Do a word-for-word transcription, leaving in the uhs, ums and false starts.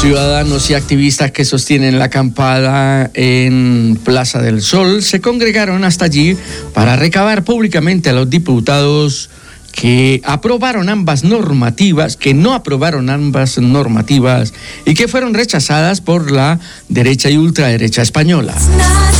Ciudadanos y activistas que sostienen la acampada en Plaza del Sol se congregaron hasta allí para recabar públicamente a los diputados que aprobaron ambas normativas, que no aprobaron ambas normativas y que fueron rechazadas por la derecha y ultraderecha española.